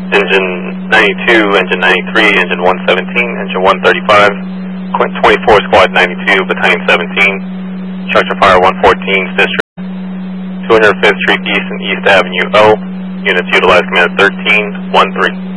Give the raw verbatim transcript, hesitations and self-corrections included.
Engine ninety-two, Engine ninety-three, Engine one seventeen, Engine one thirty-five, twenty-four Squad ninety-two, Battalion seventeen, Structure Fire one fourteen, District two hundred fifth Street East and East Avenue O. Units utilize Command thirteen, one three.